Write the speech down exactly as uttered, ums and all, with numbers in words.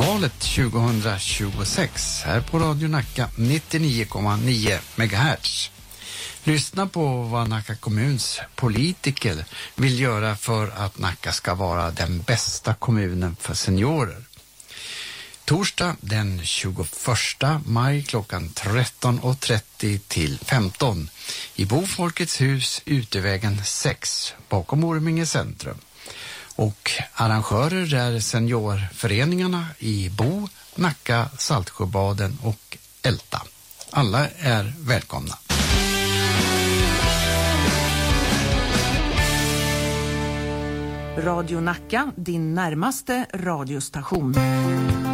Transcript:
valet tjugohundratjugosex här på Radio Nacka nittionio komma nio megahertz. Lyssna på vad Nacka kommuns politiker vill göra för att Nacka ska vara den bästa kommunen för seniorer. Torsdag den tjugoförsta maj klockan tretton och trettio till femton i Bofolkets hus Utevägen sex bakom Orminge centrum. Och arrangörer är seniorföreningarna i Bo, Nacka, Saltsjöbaden och Älta. Alla är välkomna. Radio Nacka, din närmaste radiostation.